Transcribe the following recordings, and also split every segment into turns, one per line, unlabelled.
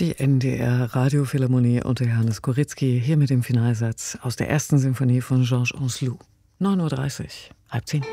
Die NDR Radiophilharmonie unter Johannes Koryzki, hier mit dem Finalsatz aus der ersten Sinfonie von Georges Ancelou. 9:30 Uhr, 9:30.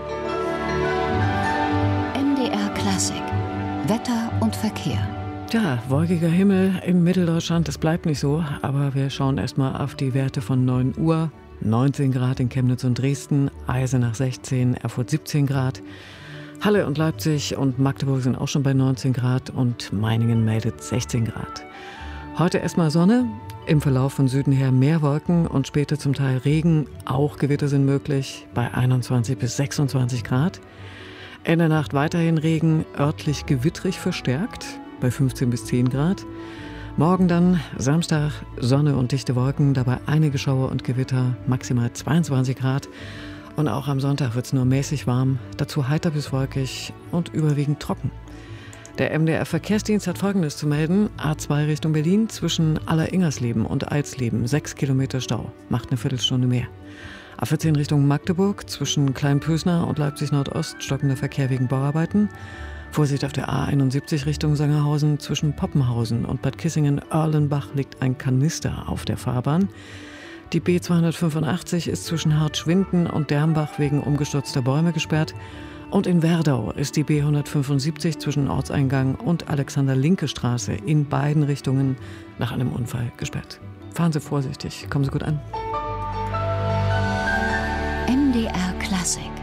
NDR Klassik. Wetter und Verkehr.
Ja, wolkiger Himmel in Mitteldeutschland, das bleibt nicht so, aber wir schauen erstmal auf die Werte von 9 Uhr. 19 Grad in Chemnitz und Dresden, Eisenach 16, Erfurt 17 Grad. Halle und Leipzig und Magdeburg sind auch schon bei 19 Grad und Meiningen meldet 16 Grad. Heute erstmal Sonne, im Verlauf von Süden her mehr Wolken und später zum Teil Regen, auch Gewitter sind möglich, bei 21 bis 26 Grad. In der Nacht weiterhin Regen, örtlich gewittrig verstärkt, bei 15 bis 10 Grad. Morgen dann Samstag Sonne und dichte Wolken, dabei einige Schauer und Gewitter, maximal 22 Grad. Und auch am Sonntag wird es nur mäßig warm, dazu heiter bis wolkig und überwiegend trocken. Der MDR-Verkehrsdienst hat Folgendes zu melden. A2 Richtung Berlin zwischen Alleringersleben und Alsleben 6 Kilometer Stau, macht eine Viertelstunde mehr. A14 Richtung Magdeburg zwischen Kleinpösner und Leipzig Nordost stockender Verkehr wegen Bauarbeiten. Vorsicht auf der A71 Richtung Sangerhausen zwischen Poppenhausen und Bad Kissingen-Erlenbach liegt ein Kanister auf der Fahrbahn. Die B285 ist zwischen Hartschwinden und Dermbach wegen umgestürzter Bäume gesperrt. Und in Werdau ist die B175 zwischen Ortseingang und Alexander-Linke-Straße in beiden Richtungen nach einem Unfall gesperrt. Fahren Sie vorsichtig, kommen Sie gut an.
NDR Klassik.